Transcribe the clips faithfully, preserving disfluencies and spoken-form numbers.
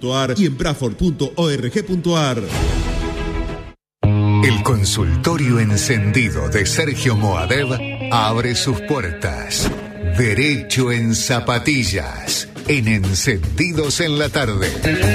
punto a r y en bradford punto org punto a r. El consultorio encendido de Sergio Moadev abre sus puertas. Derecho en zapatillas, en Encendidos en la Tarde.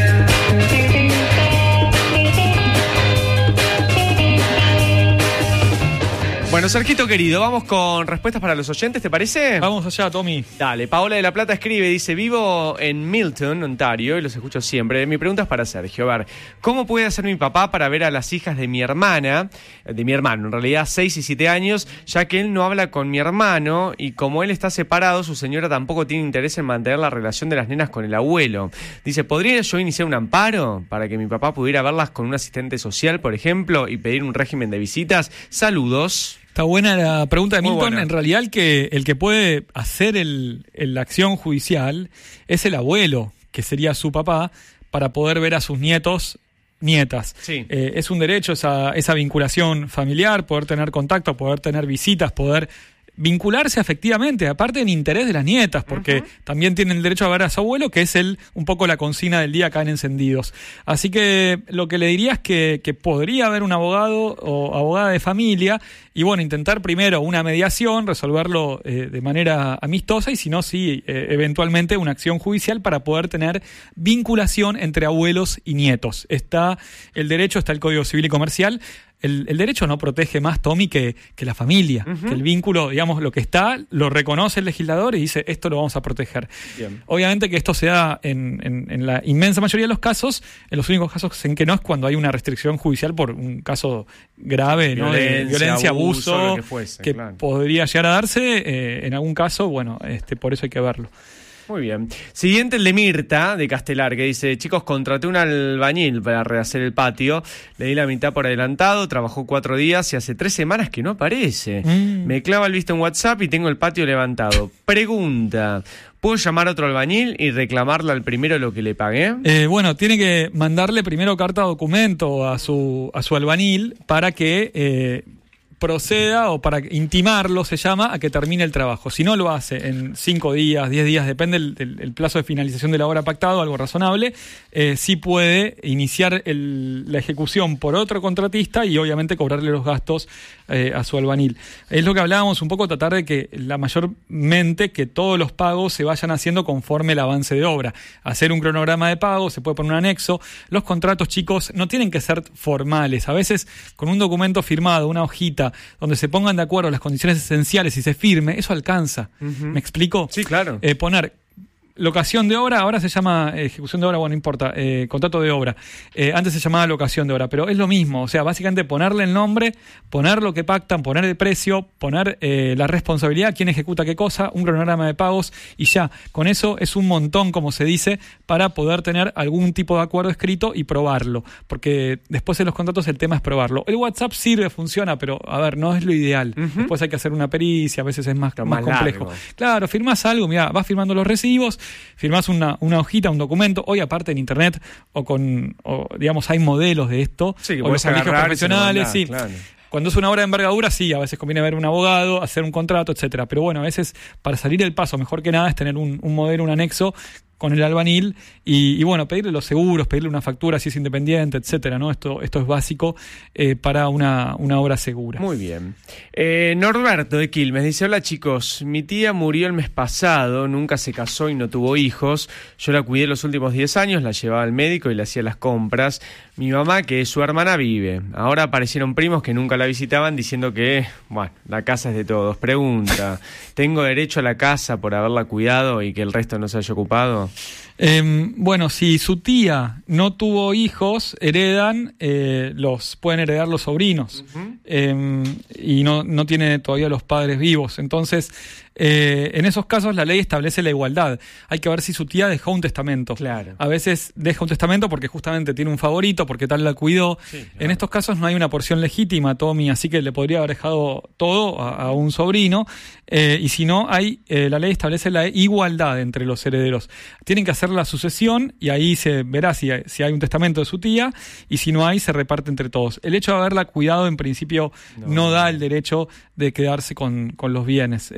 Bueno, Sergito querido, vamos con respuestas para los oyentes, ¿te parece? Vamos allá, Tommy. Dale, Paola de la Plata escribe, dice, vivo en Milton, Ontario, y los escucho siempre. Mi pregunta es para Sergio, a ver, ¿cómo puede hacer mi papá para ver a las hijas de mi hermana, de mi hermano, en realidad seis y siete años, ya que él no habla con mi hermano, y como él está separado, su señora tampoco tiene interés en mantener la relación de las nenas con el abuelo? Dice, ¿podría yo iniciar un amparo para que mi papá pudiera verlas con un asistente social, por ejemplo, y pedir un régimen de visitas? Saludos. Está buena la pregunta de Muy Milton. buena. En realidad el que, el que puede hacer el, el- la acción judicial es el abuelo, que sería su papá, para poder ver a sus nietos, nietas. Sí. Eh, es un derecho esa, esa vinculación familiar, poder tener contacto, poder tener visitas, poder vincularse afectivamente, aparte en interés de las nietas, porque uh-huh. también tienen el derecho a ver a su abuelo, que es el un poco la consigna del día acá en Encendidos. Así que lo que le diría es que, que podría haber un abogado o abogada de familia y bueno, intentar primero una mediación, resolverlo eh, de manera amistosa y si no, sí, eh, eventualmente una acción judicial para poder tener vinculación entre abuelos y nietos. Está el derecho, está el Código Civil y Comercial. El, el derecho no protege más, Tommy, que, que la familia. Uh-huh. Que el vínculo, digamos, lo que está, lo reconoce el legislador y dice, esto lo vamos a proteger. Bien. Obviamente que esto se da en, en, en la inmensa mayoría de los casos, en los únicos casos en que no es cuando hay una restricción judicial por un caso grave, ¿no? Violencia, de violencia, abuso, abuso, lo que fuese, que claro. podría llegar a darse. Eh, en algún caso, bueno, este, por eso hay que verlo. Muy bien. Siguiente el de Mirta, de Castelar, que dice, chicos, contraté un albañil para rehacer el patio, le di la mitad por adelantado, trabajó cuatro días y hace tres semanas que no aparece. Mm. Me clava el visto en WhatsApp y tengo el patio levantado. Pregunta, ¿puedo llamar a otro albañil y reclamarle al primero lo que le pagué? Eh, bueno, tiene que mandarle primero carta documento a su, a su albañil para que... Eh, proceda o para intimarlo, se llama, a que termine el trabajo. Si no lo hace en cinco días, diez días, depende el, el, el plazo de finalización de la obra pactado, algo razonable, eh, sí puede iniciar el, la ejecución por otro contratista y obviamente cobrarle los gastos eh, a su albañil. Es lo que hablábamos un poco, tratar de que la mayormente que todos los pagos se vayan haciendo conforme el avance de obra. Hacer un cronograma de pago, se puede poner un anexo. Los contratos, chicos, no tienen que ser formales. A veces con un documento firmado, una hojita, donde se pongan de acuerdo las condiciones esenciales y se firme, eso alcanza. Uh-huh. ¿Me explico? Sí, claro. Eh, poner locación de obra, ahora se llama eh, ejecución de obra, bueno, no importa, eh, contrato de obra. Eh, antes se llamaba locación de obra, pero es lo mismo. O sea, básicamente ponerle el nombre, poner lo que pactan, poner el precio, poner eh, la responsabilidad, quién ejecuta qué cosa, un cronograma de pagos y ya. Con eso es un montón, como se dice, para poder tener algún tipo de acuerdo escrito y probarlo. Porque después en los contratos el tema es probarlo. El WhatsApp sirve, funciona, pero a ver, no es lo ideal. Uh-huh. Después hay que hacer una pericia, a veces es más, más, más complejo. Largo. Claro, firmás algo, mirá, vas firmando los recibos, firmás una, una hojita, un documento. Hoy aparte en internet o con, o, digamos, hay modelos de esto. Sí, que o los colegios profesionales, mandar, sí. Claro. Cuando es una obra de envergadura, sí, a veces conviene ver un abogado, hacer un contrato, etcétera. Pero bueno, a veces para salir del paso, mejor que nada es tener un, un modelo, un anexo con el albañil y, y bueno, pedirle los seguros, pedirle una factura si es independiente, etcétera, ¿no? Esto, esto es básico eh, para una, una obra segura. Muy bien. Eh, Norberto de Quilmes dice, hola chicos, mi tía murió el mes pasado, nunca se casó y no tuvo hijos, yo la cuidé los últimos diez años, la llevaba al médico y le hacía las compras. Mi mamá, que es su hermana, vive. Ahora aparecieron primos que nunca la visitaban diciendo que, bueno, la casa es de todos. Pregunta, ¿tengo derecho a la casa por haberla cuidado y que el resto no se haya ocupado? Eh, bueno, si su tía no tuvo hijos, heredan, eh, los pueden heredar los sobrinos. Uh-huh. eh, y no, no tiene todavía los padres vivos. Entonces, eh, en esos casos la ley establece la igualdad. Hay que ver si su tía dejó un testamento. Claro. A veces deja un testamento porque justamente tiene un favorito, porque tal la cuidó. Sí, claro. En estos casos no hay una porción legítima, Tommy, así que le podría haber dejado todo a, a un sobrino. Eh, y si no, hay eh, la ley establece la igualdad entre los herederos. Tienen que hacer la sucesión y ahí se verá si hay, si hay un testamento de su tía y si no hay, se reparte entre todos. El hecho de haberla cuidado en principio no, no da el derecho de quedarse con, con los bienes. Eh,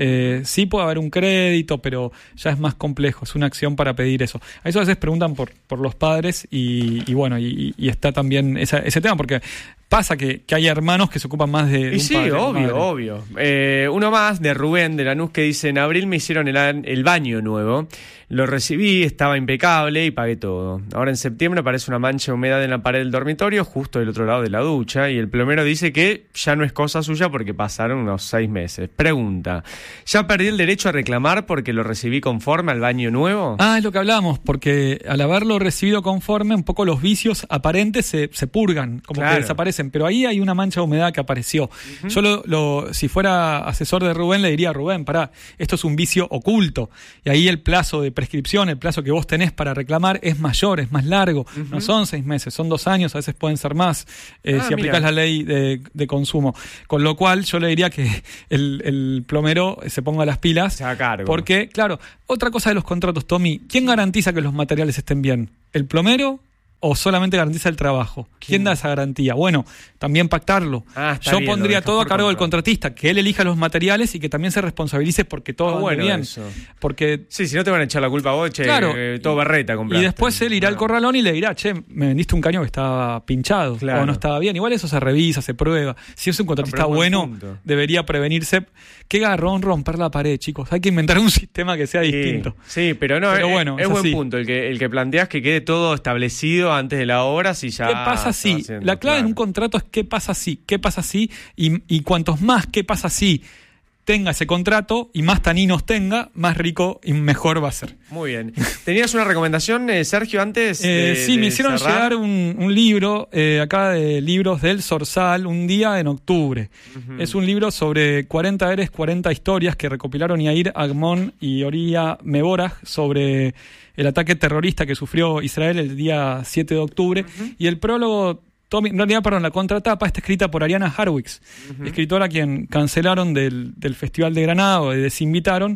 porque sí puede haber un crédito, pero ya es más complejo, es una acción para pedir eso. A eso a veces preguntan por, por los padres y, y bueno, y, y está también esa, ese tema, porque pasa que, que hay hermanos que se ocupan más de, de y un sí, padre, obvio, obvio. Eh, uno más de Rubén de Lanús que dice: en abril me hicieron el, el baño nuevo, lo recibí, estaba impecable y pagué todo. Ahora en septiembre aparece una mancha de humedad en la pared del dormitorio, justo del otro lado de la ducha, y el plomero dice que ya no es cosa suya porque pasaron unos seis meses. Pregunta: ¿ya perdí el derecho a reclamar porque lo recibí conforme al baño nuevo? Ah, es lo que hablábamos, porque al haberlo recibido conforme, un poco los vicios aparentes se, se purgan, como Claro. que desaparecen, pero ahí hay una mancha de humedad que apareció. Uh-huh. Yo, lo, lo, si fuera asesor de Rubén, le diría a Rubén: pará, esto es un vicio oculto, y ahí el plazo de prescripción, el plazo que vos tenés para reclamar es mayor, es más largo, uh-huh. no son seis meses, son dos años, a veces pueden ser más, eh, ah, si aplicás la ley de, de consumo. Con lo cual yo le diría que el, el plomero se ponga las pilas, se haga cargo. Porque, claro, otra cosa de los contratos, Tommy, ¿quién garantiza que los materiales estén bien? ¿El plomero o solamente garantiza el trabajo? ¿Quién, ¿Quién da esa garantía? Bueno, también pactarlo. Ah, Yo bien, pondría todo a cargo contra. del contratista, que él elija los materiales y que también se responsabilice porque todo ah, ande bueno bien. Eso. Porque sí, si no te van a echar la culpa a vos, che, claro, eh, todo berreta compraste. Y después él irá bueno. al corralón y le dirá: che, me vendiste un caño que estaba pinchado, claro. o no estaba bien. Igual eso se revisa, se prueba. Si es un contratista no, bueno, punto. debería prevenirse. Qué garrón romper la pared, chicos. Hay que inventar un sistema que sea sí, distinto. Sí, pero no, pero es, bueno, es, es buen así. punto el que, el que planteas, que quede todo establecido antes de la obra. Si ya ¿Qué pasa si? haciendo, La clave claro. en un contrato es qué pasa si, qué pasa si, y, y cuantos más qué pasa si tenga ese contrato y más taninos tenga, más rico y mejor va a ser. Muy bien. ¿Tenías una recomendación, eh, Sergio, antes? Eh, de, sí, de me hicieron cerrar? llegar un, un libro, eh, acá de libros del Zorzal, Un día en octubre. Uh-huh. Es un libro sobre cuarenta eres, cuarenta historias que recopilaron Yair Agmon y Oria Meboraj sobre el ataque terrorista que sufrió Israel el día siete de octubre. Uh-huh. Y el prólogo... En realidad, perdón, la contratapa está escrita por Ariana Harwicz, uh-huh. escritora a quien cancelaron del, del Festival de Granada o desinvitaron,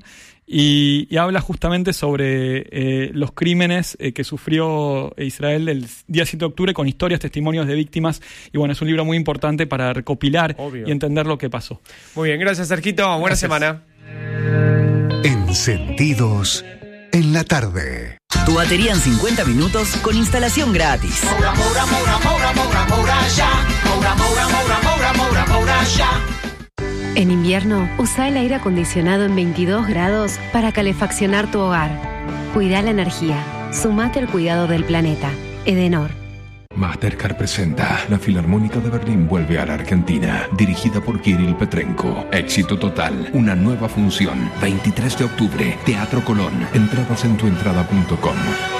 y, y habla justamente sobre eh, los crímenes eh, que sufrió Israel el día siete de octubre con historias, testimonios de víctimas, y bueno, es un libro muy importante para recopilar Obvio. y entender lo que pasó. Muy bien, gracias, Sergito, buena gracias. semana. Encendidos en la tarde. Tu batería en cincuenta minutos con instalación gratis. Moura, Moura, Moura, Moura, Moura, Moura, ya. Moura, Moura, Moura, Moura, Moura, Moura, ya. En invierno, usa el aire acondicionado en veintidós grados para calefaccionar tu hogar. Cuida la energía. Sumate al cuidado del planeta. Edenor. Mastercard presenta La Filarmónica de Berlín vuelve a la Argentina, dirigida por Kirill Petrenko. Éxito total, una nueva función, veintitrés de octubre, Teatro Colón. Entradas en tuentrada punto com.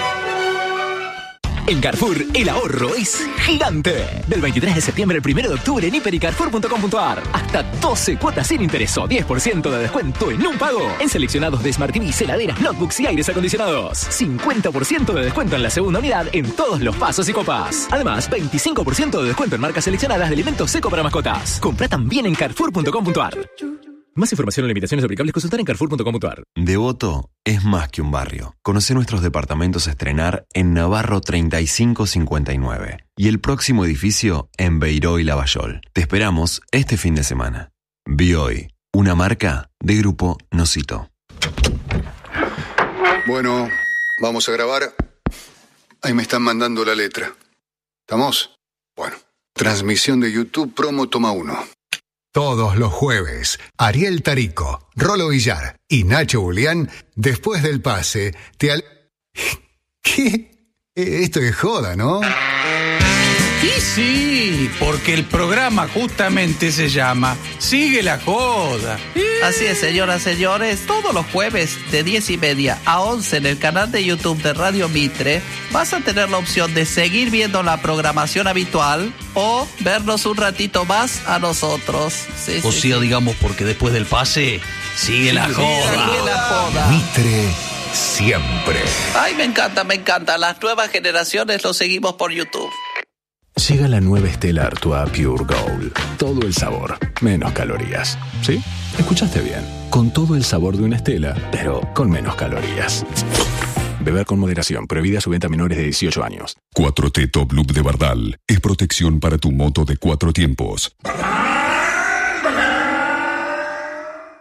En Carrefour, el ahorro es gigante. Del veintitrés de septiembre al primero de octubre en hiper y carrefour punto com punto a r. Hasta doce cuotas sin interés o diez por ciento de descuento en un pago. En seleccionados de Smart T Vs, heladeras, notebooks y aires acondicionados. cincuenta por ciento de descuento en la segunda unidad en todos los pasos y copas. Además, veinticinco por ciento de descuento en marcas seleccionadas de alimentos seco para mascotas. Compra también en carrefour punto com punto a r. Más información o limitaciones aplicables consultar en carrefour punto com punto a r. Devoto es más que un barrio. Conoce nuestros departamentos a estrenar en Navarro treinta y cinco cincuenta y nueve y el próximo edificio en Beiró y Lavallol. Te esperamos este fin de semana. Bioy, una marca de Grupo Nocito. Bueno, vamos a grabar. Ahí me están mandando la letra. ¿Estamos? Bueno, transmisión de YouTube promo toma uno. Todos los jueves, Ariel Tarico, Rolo Villar y Nacho Julián, después del pase, te al... ¿Qué? Esto es joda, ¿no? Y sí, porque el programa justamente se llama Sigue la Joda. Así es, señoras, señores, todos los jueves de diez y media a once en el canal de YouTube de Radio Mitre vas a tener la opción de seguir viendo la programación habitual o vernos un ratito más a nosotros. Sí, o sí, sea, sí. digamos, porque después del pase sigue la joda. Sigue la joda. Mitre siempre. Ay, me encanta, me encanta. Las nuevas generaciones lo seguimos por YouTube. Llega la nueva Stella Artois Pure Gold. Todo el sabor, menos calorías. ¿Sí? Escuchaste bien. Con todo el sabor de una Stella, pero con menos calorías. Beber con moderación. Prohibida su venta a menores de dieciocho años. cuatro T Top Loop de Bardal es protección para tu moto de cuatro tiempos.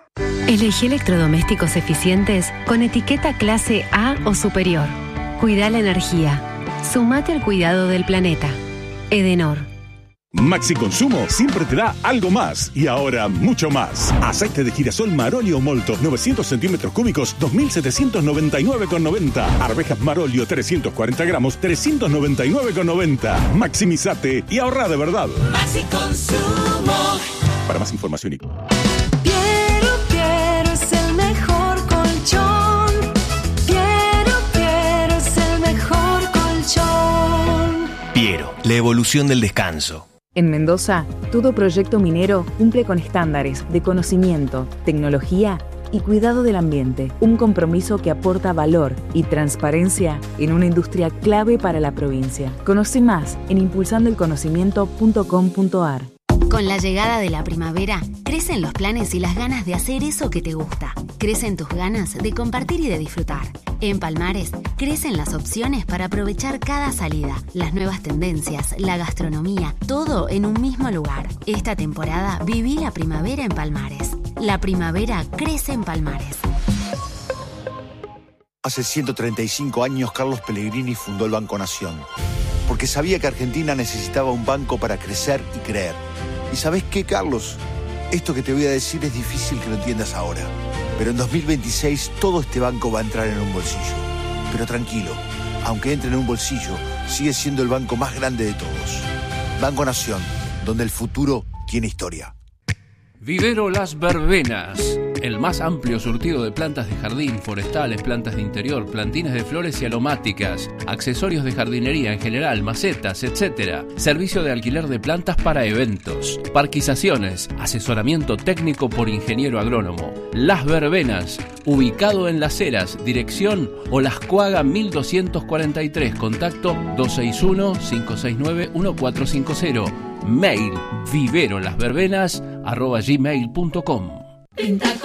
Elegí electrodomésticos eficientes con etiqueta clase A o superior. Cuida la energía. Sumate al cuidado del planeta. Edenor. Maxi Consumo siempre te da algo más y ahora mucho más. Aceite de girasol Marolio Molto, novecientos centímetros cúbicos, dos mil setecientos noventa y nueve con noventa. Arvejas Marolio, trescientos cuarenta gramos, trescientos noventa y nueve con noventa. Maximizate y ahorra de verdad. Maxi Consumo. Para más información y... Piero, Piero es el mejor colchón. Piero, Piero es el mejor colchón. Piero, la evolución del descanso. En Mendoza, todo proyecto minero cumple con estándares de conocimiento, tecnología y cuidado del ambiente. Un compromiso que aporta valor y transparencia en una industria clave para la provincia. Conoce más en impulsando el conocimiento punto com punto a r. Con la llegada de la primavera, crecen los planes y las ganas de hacer eso que te gusta. Crecen tus ganas de compartir y de disfrutar. En Palmares, crecen las opciones para aprovechar cada salida, las nuevas tendencias, la gastronomía, todo en un mismo lugar. Esta temporada, viví la primavera en Palmares. La primavera crece en Palmares. Hace ciento treinta y cinco años, Carlos Pellegrini fundó el Banco Nación, porque sabía que Argentina necesitaba un banco para crecer y creer. ¿Y sabés qué, Carlos? Esto que te voy a decir es difícil que lo entiendas ahora, pero en dos mil veintiséis todo este banco va a entrar en un bolsillo. Pero tranquilo, aunque entre en un bolsillo, sigue siendo el banco más grande de todos. Banco Nación, donde el futuro tiene historia. Vivero Las Verbenas, el más amplio surtido de plantas de jardín, forestales, plantas de interior, plantines de flores y aromáticas, accesorios de jardinería en general, macetas, etcétera. Servicio de alquiler de plantas para eventos, parquizaciones, asesoramiento técnico por ingeniero agrónomo. Las Verbenas, ubicado en Las Heras, dirección Olascuaga mil doscientos cuarenta y tres, contacto dos seis uno, cinco seis nueve, uno cuatro cinco cero. Mail viverolasverbenas arroba gmail punto com. Pinta